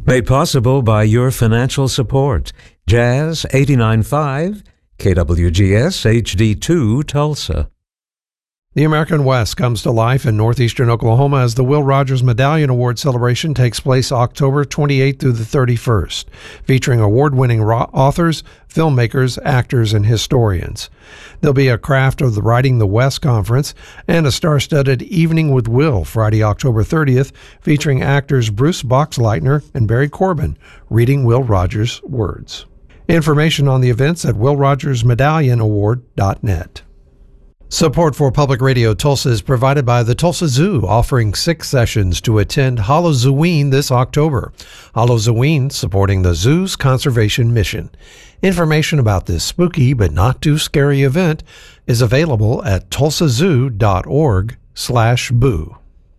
Made possible by your financial support. Jazz 89.5, KWGS HD2 Tulsa. The American West comes to life in northeastern Oklahoma as the Will Rogers Medallion Award celebration takes place October 28th through the 31st, featuring award-winning authors, filmmakers, actors, and historians. There'll be a Craft of the Writing the West conference and a star-studded Evening with Will Friday, October 30th, featuring actors Bruce Boxleitner and Barry Corbin reading Will Rogers' words. Information on the events at willrogersmedallionaward.net. Support for Public Radio Tulsa is provided by the Tulsa Zoo, offering 6 sessions to attend Halloween this October. Halloween supporting the zoo's conservation mission. Information about this spooky but not too scary event is available at tulsazoo.org/boo.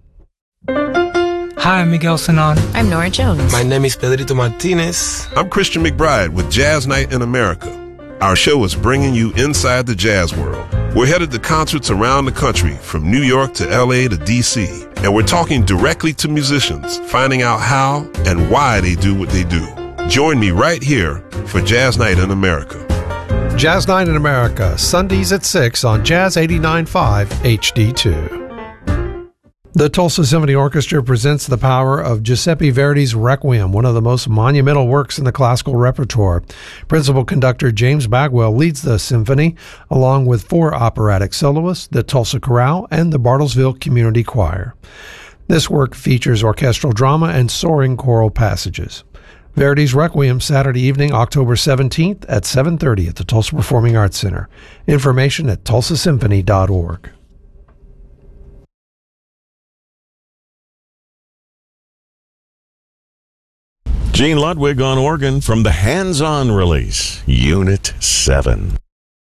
Hi, I'm Miguel Sanon. I'm Nora Jones. My name is Pedrito Martinez. I'm Christian McBride with Jazz Night in America. Our show is bringing you inside the jazz world. We're headed to concerts around the country, from New York to LA to DC, and we're talking directly to musicians, finding out how and why they do what they do. Join me right here for Jazz Night in America. Jazz Night in America, Sundays at 6 on Jazz 89.5 HD2. The Tulsa Symphony Orchestra presents the power of Giuseppe Verdi's Requiem, one of the most monumental works in the classical repertoire. Principal conductor James Bagwell leads the symphony, along with 4 operatic soloists, the Tulsa Chorale, and the Bartlesville Community Choir. This work features orchestral drama and soaring choral passages. Verdi's Requiem, Saturday evening, October 17th at 7:30 at the Tulsa Performing Arts Center. Information at tulsasymphony.org. Gene Ludwig on organ from the Hands On release, Unit 7.